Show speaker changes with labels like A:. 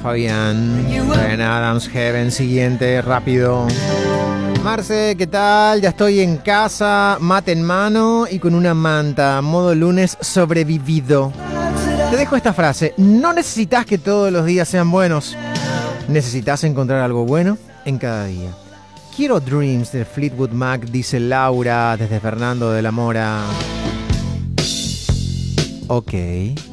A: Fabián. Bryan Adams, Heaven, siguiente, rápido. Marce, ¿qué tal? Ya estoy en casa, mate en mano y con una manta. Modo lunes sobrevivido. Te dejo esta frase. No necesitas que todos los días sean buenos. Necesitas encontrar algo bueno en cada día. Quiero Dreams de Fleetwood Mac, dice Laura desde Fernando de la Mora. Ok.